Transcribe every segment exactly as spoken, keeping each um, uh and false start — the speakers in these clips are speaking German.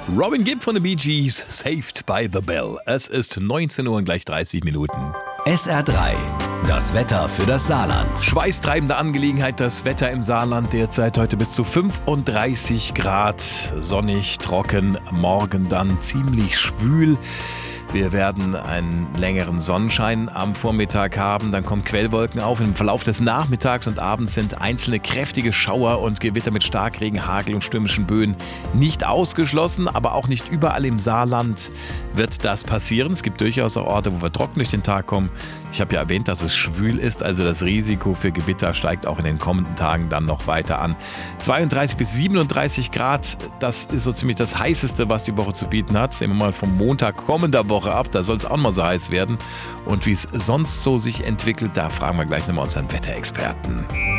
Robin Gibb von den Bee Gees, Saved by the Bell. Es ist neunzehn Uhr und gleich dreißig Minuten. S R drei, das Wetter für das Saarland. Schweißtreibende Angelegenheit, das Wetter im Saarland derzeit heute bis zu fünfunddreißig Grad. Sonnig, trocken, morgen dann ziemlich schwül. Wir werden einen längeren Sonnenschein am Vormittag haben, dann kommen Quellwolken auf. Im Verlauf des Nachmittags und Abends sind einzelne kräftige Schauer und Gewitter mit Starkregen, Hagel und stürmischen Böen nicht ausgeschlossen, aber auch nicht überall im Saarland wird das passieren. Es gibt durchaus auch Orte, wo wir trocken durch den Tag kommen. Ich habe ja erwähnt, dass es schwül ist, also das Risiko für Gewitter steigt auch in den kommenden Tagen dann noch weiter an. zweiunddreißig bis siebenunddreißig Grad, das ist so ziemlich das Heißeste, was die Woche zu bieten hat. Sehen wir mal vom Montag kommender Woche ab, da soll es auch mal so heiß werden. Und wie es sonst so sich entwickelt, da fragen wir gleich nochmal unseren Wetterexperten.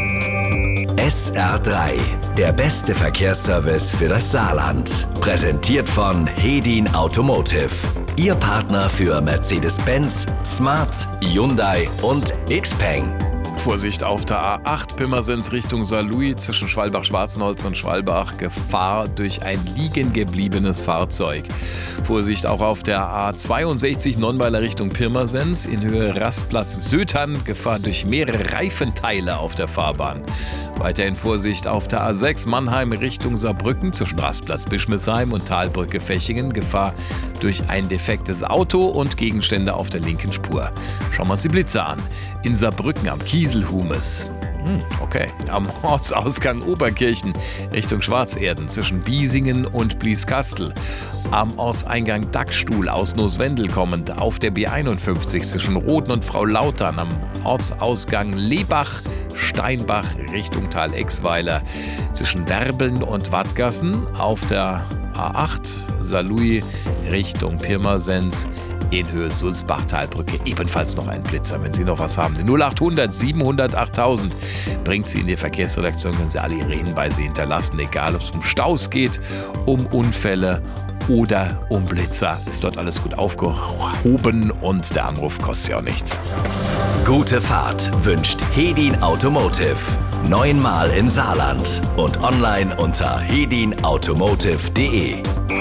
S R drei, der beste Verkehrsservice für das Saarland. Präsentiert von Hedin Automotive. Ihr Partner für Mercedes-Benz, Smart, Hyundai und Xpeng. Vorsicht auf der A acht Pirmasens Richtung Saarlouis zwischen Schwalbach-Schwarzenholz und Schwalbach. Gefahr durch ein liegen gebliebenes Fahrzeug. Vorsicht auch auf der A zweiundsechzig Nonnweiler Richtung Pirmasens in Höhe Rastplatz Sötern. Gefahr durch mehrere Reifenteile auf der Fahrbahn. Weiterhin Vorsicht auf der A sechs Mannheim Richtung Saarbrücken zwischen Rastplatz Bischmesheim und Talbrücke Fechingen. Gefahr durch ein defektes Auto und Gegenstände auf der linken Spur. Schauen wir uns die Blitze an. In Saarbrücken am Kieselhumes. Hm, okay. Am Ortsausgang Oberkirchen Richtung Schwarzerden zwischen Biesingen und Blieskastel. Am Ortseingang Dackstuhl aus Nooswendel kommend auf der B einundfünfzig zwischen Roden und Frau Lautern. Am Ortsausgang Lebach Steinbach Richtung Tal-Exweiler zwischen Derbeln und Wattgassen auf der A acht Saarlouis Richtung Pirmasens in Höhe Sulzbach-Talbrücke ebenfalls noch ein Blitzer. Wenn Sie noch was haben, null achthundert siebenhundert achttausend bringt Sie in die Verkehrsredaktion, können Sie alle Ihre Hinweise hinterlassen, egal ob es um Staus geht, um Unfälle oder um Blitzer. Ist dort alles gut aufgehoben und der Anruf kostet ja auch nichts. Gute Fahrt wünscht Hedin Automotive. Neunmal im Saarland und online unter hedin automotive punkt de.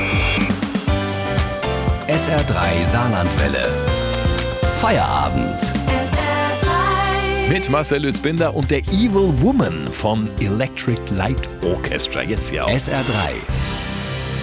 S R drei Saarlandwelle. Feierabend. S R drei. Mit Marcel Lützbinder und der Evil Woman von Electric Light Orchestra. Jetzt hier auf S R drei.